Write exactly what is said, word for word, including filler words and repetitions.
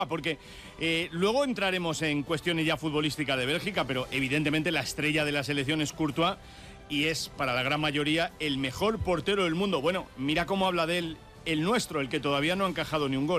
Porque eh, luego entraremos en cuestiones ya futbolísticas de Bélgica, pero evidentemente la estrella de la selección es Courtois y es para la gran mayoría el mejor portero del mundo. Bueno, mira cómo habla de él el nuestro, el que todavía no ha encajado ni un gol.